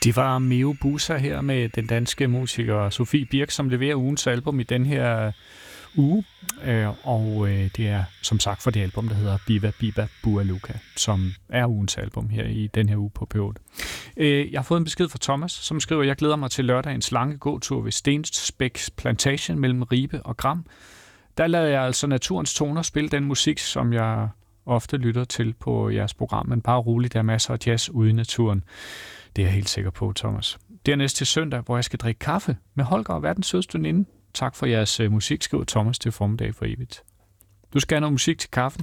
Det var Meo Busa her med den danske musiker Sofie Birk, som leverer ugens album i den her uge. Og det er som sagt for det album, der hedder Biba Biba Bua Luka, som er ugens album her i den her uge på P8. Jeg har fået en besked fra Thomas, som skriver, jeg glæder mig til lørdagens lange gåtur ved Stenspæks Plantation mellem Ribe og Gram. Der lader jeg altså naturens toner spille den musik, som jeg ofte lytter til på jeres program, men bare roligt, der er masser af jazz ude i naturen. Det er jeg helt sikker på, Thomas. Dernæst til søndag, hvor jeg skal drikke kaffe med Holger og verdens sødeste veninde. Tak for jeres musik, skriver Thomas til formiddag for evigt. Du skal have noget musik til kaffen.